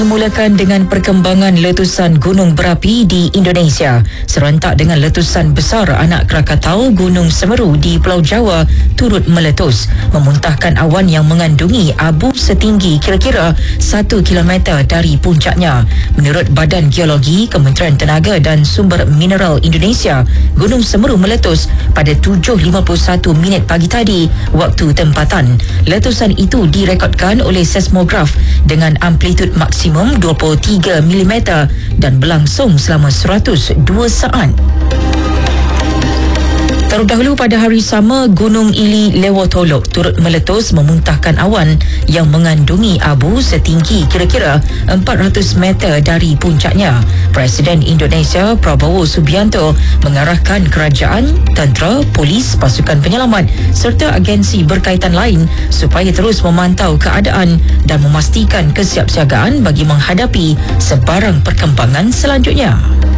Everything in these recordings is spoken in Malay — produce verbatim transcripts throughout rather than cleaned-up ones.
Mulakan dengan perkembangan letusan gunung berapi di Indonesia. Serentak dengan letusan besar anak Krakatau Gunung Semeru di Pulau Jawa turut meletus, memuntahkan awan yang mengandungi abu setinggi kira-kira satu kilometer dari puncaknya. Menurut Badan Geologi, Kementerian Tenaga dan Sumber Mineral Indonesia, Gunung Semeru meletus pada tujuh lima puluh satu minit pagi tadi waktu tempatan. Letusan itu direkodkan oleh seismograf dengan amplitud maksimum dua puluh tiga milimeter dan berlangsung selama seratus dua saat. Terdahulu pada hari sama, Gunung Ili Lewotolok turut meletus memuntahkan awan yang mengandungi abu setinggi kira-kira empat ratus meter dari puncaknya. Presiden Indonesia Prabowo Subianto mengarahkan kerajaan, tentera, polis, pasukan penyelamat serta agensi berkaitan lain supaya terus memantau keadaan dan memastikan kesiapsiagaan bagi menghadapi sebarang perkembangan selanjutnya.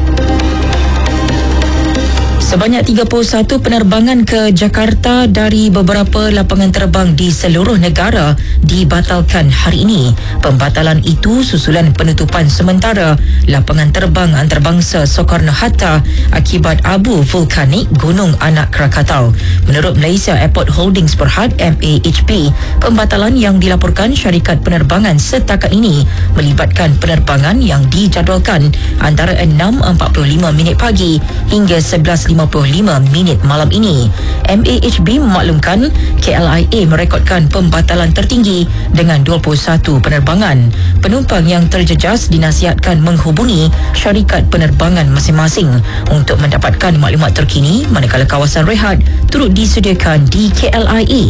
Sebanyak tiga puluh satu penerbangan ke Jakarta dari beberapa lapangan terbang di seluruh negara dibatalkan hari ini. Pembatalan itu susulan penutupan sementara lapangan terbang antarabangsa Soekarno-Hatta akibat abu vulkanik Gunung Anak Krakatau. Menurut Malaysia Airport Holdings Berhad M A H P, pembatalan yang dilaporkan syarikat penerbangan setakat ini melibatkan penerbangan yang dijadualkan antara enam empat puluh lima minit pagi hingga sebelas lima puluh lima minit malam ini. M A H B memaklumkan K L I A merekodkan pembatalan tertinggi dengan dua puluh satu penerbangan. Penumpang yang terjejas dinasihatkan menghubungi syarikat penerbangan masing-masing untuk mendapatkan maklumat terkini manakala kawasan rehat turut disediakan di K L I A.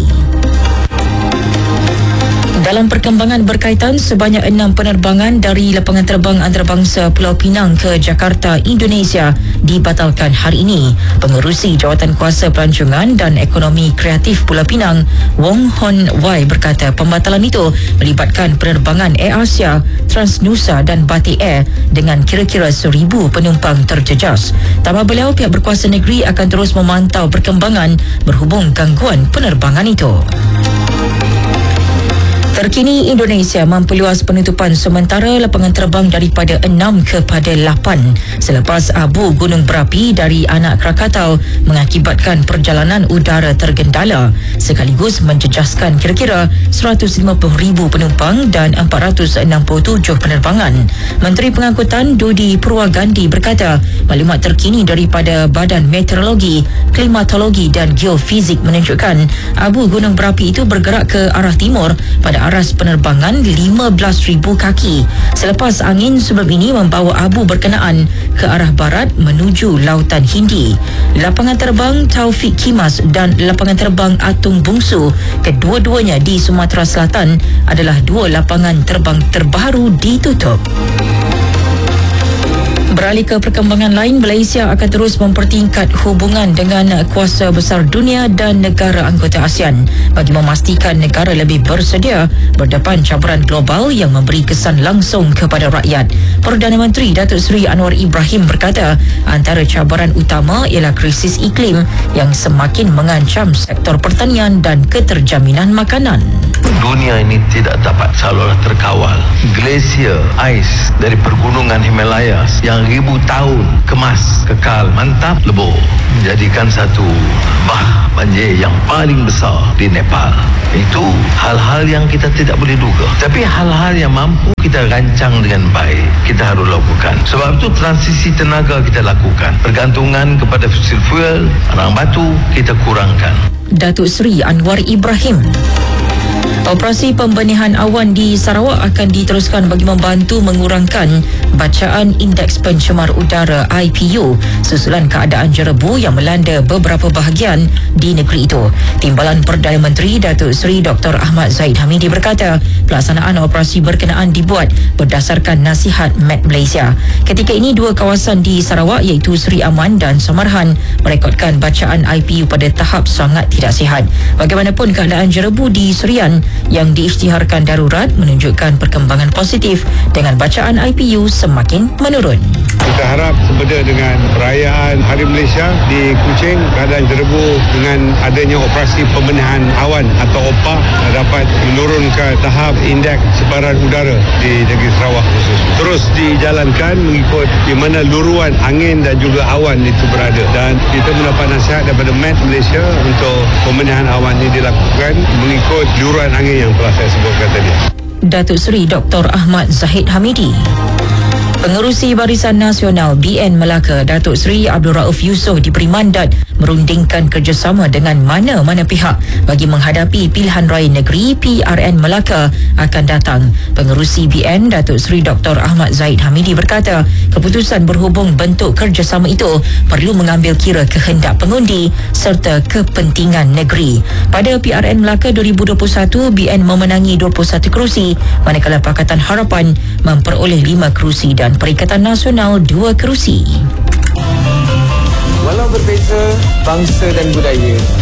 Dalam perkembangan berkaitan, sebanyak enam penerbangan dari lapangan terbang antarabangsa Pulau Pinang ke Jakarta, Indonesia dibatalkan hari ini. Pengerusi Jawatan Kuasa Pelancongan dan Ekonomi Kreatif Pulau Pinang, Wong Hon Wai berkata pembatalan itu melibatkan penerbangan Air Asia, Transnusa dan Batik Air dengan kira-kira seribu penumpang terjejas. Tambah beliau, pihak berkuasa negeri akan terus memantau perkembangan berhubung gangguan penerbangan itu. Terkini, Indonesia memperluas penutupan sementara lapangan terbang daripada enam kepada lapan selepas abu gunung berapi dari Anak Krakatau mengakibatkan perjalanan udara tergendala sekaligus menjejaskan kira-kira seratus lima puluh ribu penumpang dan empat ratus enam puluh tujuh penerbangan. Menteri Pengangkutan Dodi Purwagandhi berkata maklumat terkini daripada Badan Meteorologi, Klimatologi dan Geofizik menunjukkan abu gunung berapi itu bergerak ke arah timur pada aras penerbangan lima belas ribu kaki selepas angin sebelum ini membawa abu berkenaan ke arah barat menuju Lautan Hindi. Lapangan terbang Taufik Kimas dan lapangan terbang Atung Bungsu, kedua-duanya di Sumatera Selatan, adalah dua lapangan terbang terbaru ditutup. Beralih ke perkembangan lain, Malaysia akan terus mempertingkat hubungan dengan kuasa besar dunia dan negara anggota ASEAN bagi memastikan negara lebih bersedia berdepan cabaran global yang memberi kesan langsung kepada rakyat. Perdana Menteri Datuk Seri Anwar Ibrahim berkata antara cabaran utama ialah krisis iklim yang semakin mengancam sektor pertanian dan keterjaminan makanan. Dunia ini tidak dapat seolah terkawal. Glasier, ais dari pergunungan Himalayas yang ribu tahun kemas, kekal, mantap, lebur, menjadikan satu bah banjir yang paling besar di Nepal. Itu hal-hal yang kita tidak boleh duga. Tapi hal-hal yang mampu kita rancang dengan baik, kita harus lakukan. Sebab itu transisi tenaga kita lakukan. Pergantungan kepada fosil fuel, barang batu, kita kurangkan. Datuk Seri Anwar Ibrahim. Operasi pembenihan awan di Sarawak akan diteruskan bagi membantu mengurangkan bacaan Indeks Pencemar Udara I P U susulan keadaan jerebu yang melanda beberapa bahagian di negeri itu. Timbalan Perdana Menteri Datuk Seri Doktor Ahmad Zahid Hamidi berkata pelaksanaan operasi berkenaan dibuat berdasarkan nasihat Met Malaysia. Ketika ini, dua kawasan di Sarawak iaitu Seri Aman dan Samarhan merekodkan bacaan I P U pada tahap sangat tidak sihat. Bagaimanapun, keadaan jerebu di Serian yang diisytiharkan darurat menunjukkan perkembangan positif dengan bacaan I P U semakin menurun. Kita harap sepada dengan perayaan Hari Malaysia di Kuching, keadaan Jerebu dengan adanya operasi pembenahan awan atau O P A dapat menurunkan tahap indeks sebaran udara di negeri Sarawak khusus. Terus dijalankan mengikut di mana luruan angin dan juga awan itu berada, dan kita mendapat nasihat daripada Met Malaysia untuk pembenahan awan ini dilakukan mengikut luruan angin yang telah saya sebutkan tadi. Datuk Seri Doktor Ahmad Zahid Hamidi. Pengerusi Barisan Nasional B N Melaka, Datuk Seri Abdul Rauf Yusof diberi mandat merundingkan kerjasama dengan mana-mana pihak bagi menghadapi pilihan raya negeri P R N Melaka akan datang. Pengerusi B N Datuk Seri Doktor Ahmad Zahid Hamidi berkata, keputusan berhubung bentuk kerjasama itu perlu mengambil kira kehendak pengundi serta kepentingan negeri. Pada P R N Melaka dua ribu dua puluh satu, B N memenangi dua puluh satu kerusi, manakala Pakatan Harapan memperoleh lima kerusi dan Perikatan Nasional dua kerusi. Walau berbeza bangsa dan budaya,